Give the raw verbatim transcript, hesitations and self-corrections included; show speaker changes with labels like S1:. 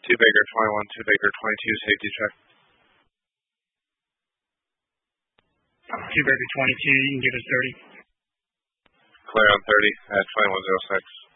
S1: two Baker twenty-one, two Baker twenty-two, safety check.
S2: two Baker twenty-two, you can give us thirty.
S1: Clear on thirty at twenty-one oh six.